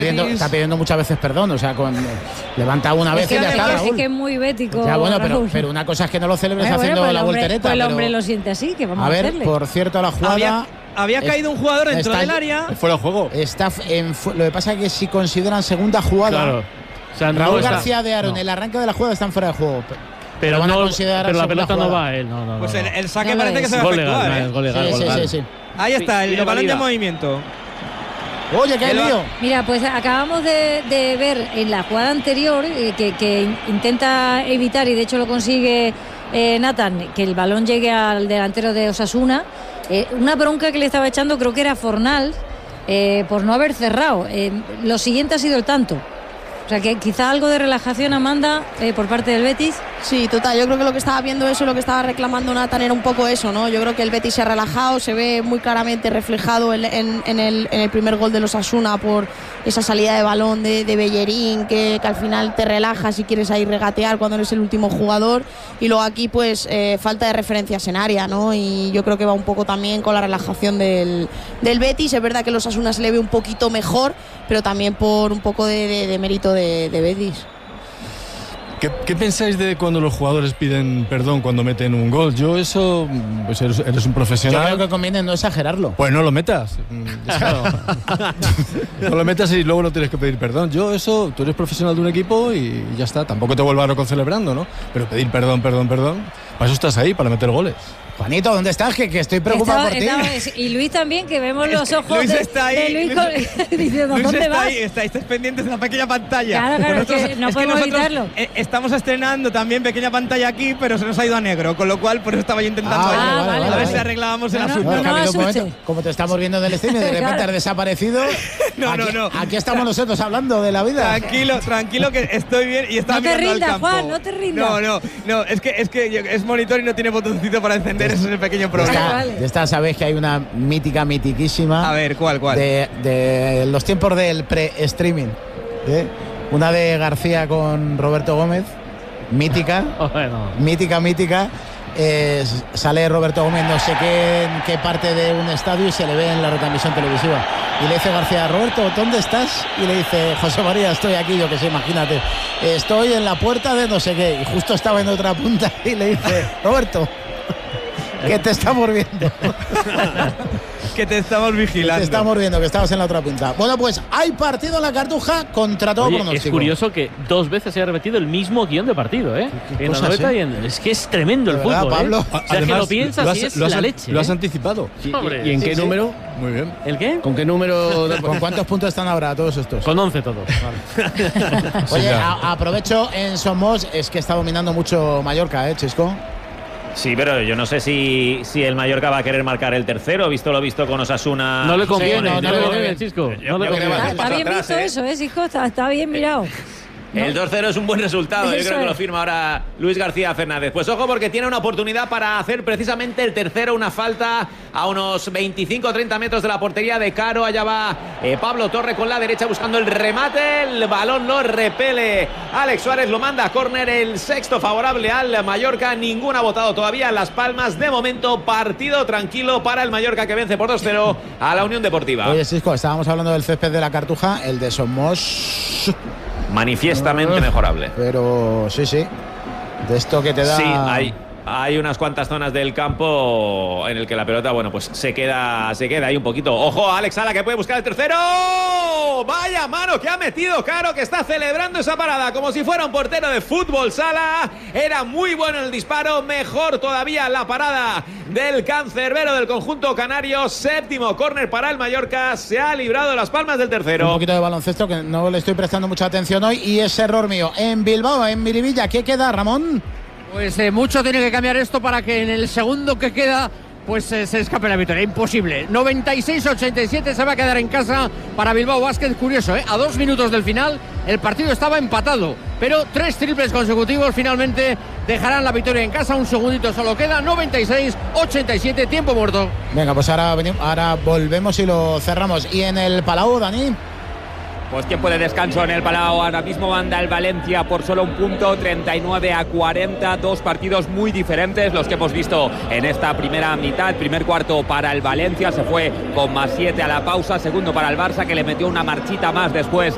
Está pidiendo muchas veces perdón, o sea, levanta una vez y ya está, Raúl. Es que es muy bético. Ya, bueno, pero una cosa es que no lo celebres haciendo pues la voltereta. Pues el hombre lo siente así, que vamos a hacerle. A ver, por cierto, la jugada… Había caído un jugador dentro del área. Fuera de juego. Lo que pasa es que si consideran segunda jugada… Claro. O sea, Raúl García de Aro, en el arranque de la jugada están fuera de juego. Pero van a considerar pero la pelota jugada. no va a él. No. Pues el saque parece que se va a efectuar. Gol legal. Sí. Ahí está, el balón de movimiento. Oye, qué lío. Mira, pues acabamos de ver en la jugada anterior que intenta evitar, y de hecho lo consigue Nathan, que el balón llegue al delantero de Osasuna. Una bronca que le estaba echando, creo que era Fornals, por no haber cerrado. Lo siguiente ha sido el tanto. O sea que quizá algo de relajación, Amanda, por parte del Betis. Sí, total, yo creo que lo que estaba viendo eso, lo que estaba reclamando Nathan era un poco eso, ¿no? Yo creo que el Betis se ha relajado, se ve muy claramente reflejado en el primer gol de los Osasuna por esa salida de balón de Bellerín, que al final te relajas si quieres ahí regatear cuando eres el último jugador, y luego aquí pues falta de referencias en área, ¿no? Y yo creo que va un poco también con la relajación del Betis. Es verdad que los Osasuna se le ve un poquito mejor, pero también por un poco de mérito de Betis. ¿Qué pensáis de cuando los jugadores piden perdón cuando meten un gol? Yo eso, pues eres un profesional. Yo creo que conviene no exagerarlo. Pues no lo metas. No lo metas y luego no tienes que pedir perdón. Yo eso, tú eres profesional de un equipo y ya está. Tampoco te vuelvas loco celebrando, ¿no? Pero pedir perdón. Para eso estás ahí, para meter goles. Juanito, ¿dónde estás? Que estoy preocupado por ti. Y Luis también, que vemos los ojos Luis está ahí, de Luis diciendo, Luis ¿dónde está vas? ahí, estáis pendientes de la pequeña pantalla. Claro, que no podemos evitarlo. Estamos estrenando también pequeña pantalla aquí, pero se nos ha ido a negro, con lo cual por eso estaba yo intentando vale, a ver si arreglábamos el asunto. Como te estamos viendo en el stream y de repente has desaparecido. No. Aquí estamos nosotros hablando de la vida. Tranquilo, que estoy bien y estaba mirando al campo. Juan, no te rindas. No, es que es monitor y no tiene botoncito para encender, eso es el pequeño problema. De esta sabéis que hay una mitiquísima. A ver, ¿cuál? De los tiempos del pre-streaming. Una de García con Roberto Gómez. Mítica. Mítica. Sale Roberto Gómez no sé en qué parte de un estadio y se le ve en la retransmisión televisiva. Y le dice García, Roberto, ¿dónde estás? Y le dice, José María, estoy aquí, yo que sé, imagínate. Estoy en la puerta de no sé qué. Y justo estaba en otra punta y le dice, Roberto, que te estamos viendo. Que te estamos vigilando. Te estamos viendo, que estabas en la otra punta. Bueno, pues hay partido en la Cartuja contra todo pronóstico. Es curioso que 2 veces se haya repetido el mismo guión de partido, ¿eh? En la noveta es que es tremendo el fútbol, Pablo. O sea, además, que lo piensas y es la leche. Lo has anticipado. ¿Y en qué número? Muy bien. ¿El qué? ¿Con qué número? ¿Con cuántos puntos están ahora todos estos? Con 11 todos. Vale. Oye, aprovecho en Somos, es que está dominando mucho Mallorca, Chisco. Sí, pero yo no sé si el Mallorca va a querer marcar el tercero, visto lo visto con Osasuna. No le conviene, no le conviene, Chisco. Está bien visto eso, Chisco, está bien mirado. El 2-0 es un buen resultado, yo creo que lo firma ahora Luis García Fernández. Pues ojo, porque tiene una oportunidad para hacer precisamente el tercero, una falta a unos 25-30 metros de la portería de Caro. Allá va Pablo Torre con la derecha buscando el remate, el balón lo repele Alex Suárez, lo manda a córner, el sexto favorable al Mallorca. Ningún ha votado todavía en Las Palmas. De momento, partido tranquilo para el Mallorca, que vence por 2-0 a la Unión Deportiva. Oye, Cisco, estábamos hablando del césped de la Cartuja, el de Somos manifiestamente mejorable. Pero sí, de esto que te da. Sí, hay unas cuantas zonas del campo en el que la pelota, bueno, pues se queda ahí un poquito. Ojo, Alex Sala, que puede buscar el tercero. Vaya mano que ha metido Caro, que está celebrando esa parada como si fuera un portero de fútbol. Sala era muy bueno en el disparo, mejor todavía la parada del cancerbero del conjunto canario. Séptimo córner para el Mallorca, se ha librado Las Palmas del tercero. Un poquito de baloncesto que no le estoy prestando mucha atención hoy y es error mío. En Bilbao, en Miribilla, ¿qué queda, Ramón? Pues mucho tiene que cambiar esto para que en el segundo que queda pues se escape la victoria. Imposible. 96-87 se va a quedar en casa para Bilbao Basket. Curioso, a 2 minutos del final el partido estaba empatado, pero 3 triples consecutivos finalmente dejarán la victoria en casa. Un segundito solo queda. 96-87, tiempo muerto. Venga, pues ahora volvemos y lo cerramos. Y en el Palau, Dani. Pues tiempo de descanso en el Palau. Ahora mismo manda el Valencia por solo un punto, 39-40. 2 partidos muy diferentes los que hemos visto en esta primera mitad. Primer cuarto para el Valencia, se fue con +7 a la pausa. Segundo para el Barça, que le metió una marchita más después